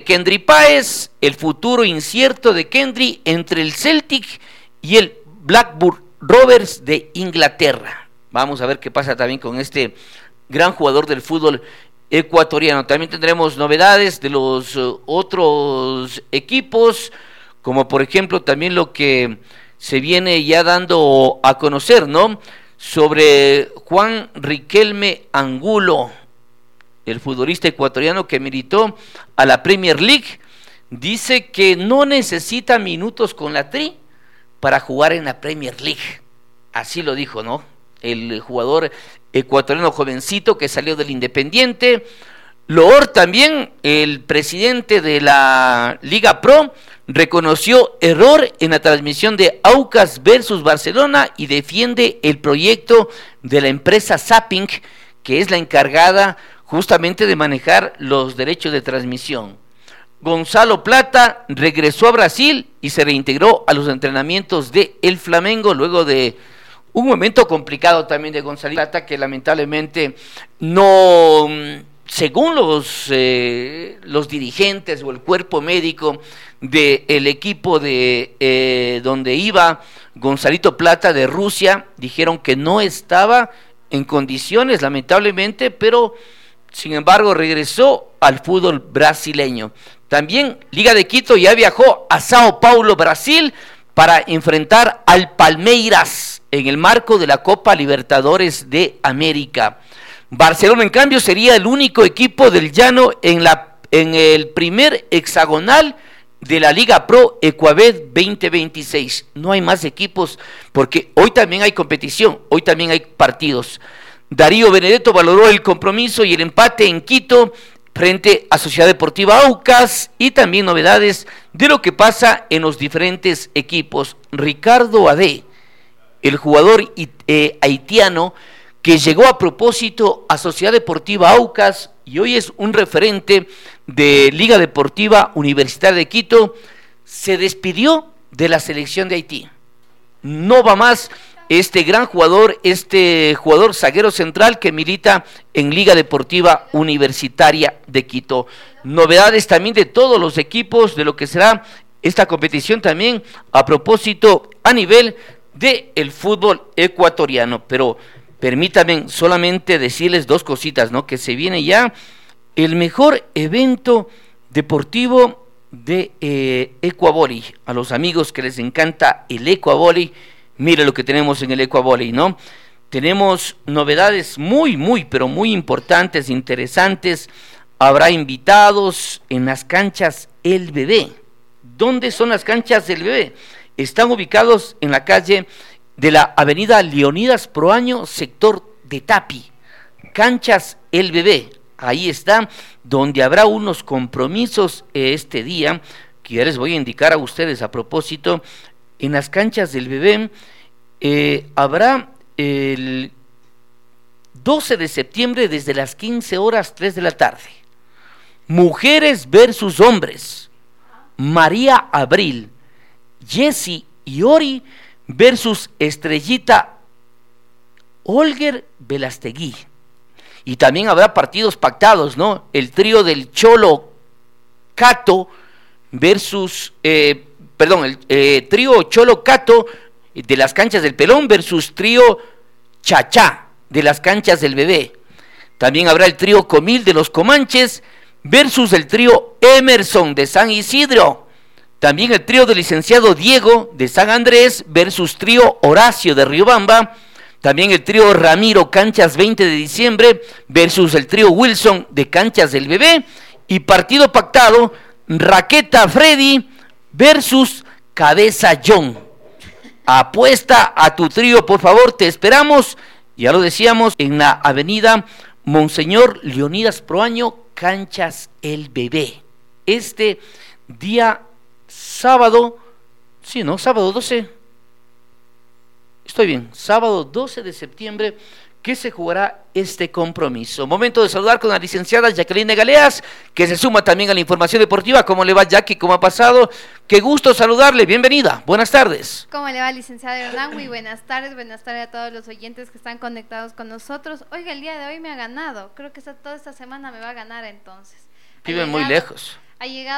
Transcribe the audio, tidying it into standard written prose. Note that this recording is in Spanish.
Kendry Páez, el futuro incierto de Kendry entre el Celtic y el Blackburn Rovers de Inglaterra. Vamos a ver qué pasa también con este gran jugador del fútbol ecuatoriano. También tendremos novedades de los otros equipos, como por ejemplo también lo que se viene ya dando a conocer, ¿no? Sobre Juan Riquelme Angulo, el futbolista ecuatoriano que militó a la Premier League. Dice que no necesita minutos con la Tri para jugar en la Premier League. Así lo dijo, ¿no? El jugador ecuatoriano jovencito que salió del Independiente. Loor también, el presidente de la Liga Pro, reconoció error en la transmisión de Aucas versus Barcelona y defiende el proyecto de la empresa Zapping, que es la encargada justamente de manejar los derechos de transmisión. Gonzalo Plata regresó a Brasil y se reintegró a los entrenamientos de el Flamengo luego de un momento complicado también de Gonzalo Plata, que lamentablemente no, según los dirigentes o el cuerpo médico del equipo de donde iba Gonzalito Plata de Rusia, dijeron que no estaba en condiciones, lamentablemente, pero sin embargo regresó al fútbol brasileño. También Liga de Quito ya viajó a Sao Paulo, Brasil, para enfrentar al Palmeiras en el marco de la Copa Libertadores de América. Barcelona, en cambio, sería el único equipo del llano en el primer hexagonal de la Liga Pro Ecuabet 2026. No hay más equipos porque hoy también hay competición, hoy también hay partidos. Darío Benedetto valoró el compromiso y el empate en Quito frente a Sociedad Deportiva Aucas y también novedades de lo que pasa en los diferentes equipos. Ricardo Ade, el jugador haitiano que llegó a propósito a Sociedad Deportiva Aucas y hoy es un referente de Liga Deportiva Universitaria de Quito, se despidió de la selección de Haití. No va más este gran jugador, este jugador zaguero central que milita en Liga Deportiva Universitaria de Quito. Novedades también de todos los equipos de lo que será esta competición también a propósito a nivel del fútbol ecuatoriano. Pero permítanme solamente decirles dos cositas, ¿no? Que se viene ya el mejor evento deportivo de Ecuavoli. A los amigos que les encanta el Ecuavoli, mire lo que tenemos en el Ecuavoli, ¿no? Tenemos novedades pero muy importantes, interesantes. Habrá invitados en las canchas El Bebé. ¿Dónde son las canchas del Bebé? Están ubicados en la calle de la avenida Leonidas Proaño, sector de Tapi. Canchas El Bebé. Ahí está, donde habrá unos compromisos este día, que ya les voy a indicar a ustedes a propósito. En las canchas del Bebé habrá el 12 de septiembre desde las 15 horas 3 de la tarde. Mujeres versus hombres. María Abril, Jessy y Ori versus Estrellita Olger Velastegui. Y también habrá partidos pactados, ¿no? El trío del Cholo Cato versus... el trío Cholo Cato de las canchas del Pelón versus trío Chachá de las canchas del Bebé. También habrá el trío Comil de los Comanches versus el trío Emerson de San Isidro. También el trío del licenciado Diego de San Andrés versus trío Horacio de Riobamba. También el trío Ramiro Canchas 20 de diciembre versus el trío Wilson de Canchas del Bebé. Y partido pactado, Raqueta Freddy versus Cabeza John. Apuesta a tu trío, por favor, te esperamos. Ya lo decíamos, en la avenida Monseñor Leonidas Proaño, Canchas El Bebé. Este día sábado, sí, ¿no? Sábado 12. Estoy bien, sábado 12 de septiembre que se jugará este compromiso. Momento de saludar con la licenciada Jacqueline Galeas, que se suma también a la información deportiva. ¿Cómo le va, Jackie? ¿Cómo ha pasado? Qué gusto saludarle, bienvenida, buenas tardes. ¿Cómo le va, licenciada Hernán? Muy buenas tardes a todos los oyentes que están conectados con nosotros. Oiga, el día de hoy me ha ganado, creo que toda esta semana me va a ganar entonces. Viven muy lejos. Ha llegado